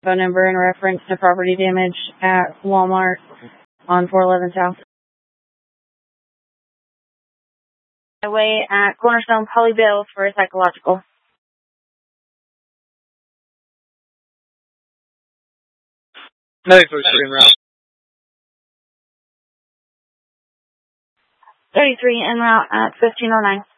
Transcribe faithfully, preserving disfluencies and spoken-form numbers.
phone number in reference to property damage at Walmart on four eleven South. Highway at Cornerstone Polybill for a psychological. ninety-three en route. thirty-three en route at fifteen oh nine.